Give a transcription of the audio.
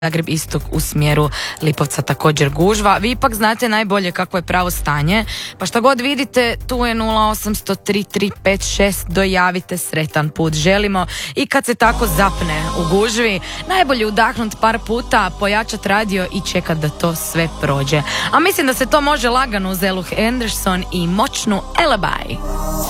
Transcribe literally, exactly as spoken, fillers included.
Zagreb istok u smjeru Lipovca također gužva. Vi ipak znate najbolje kako je pravo stanje, pa šta god vidite, tu je nula osamsto tri tri pet šest, dojavite, sretan put želimo. I kad se tako zapne u gužvi, najbolje udahnut par puta, pojačat radio i čekat da to sve prođe. A mislim da se to može lagano uz Eluh Anderson i moćnu Alibi.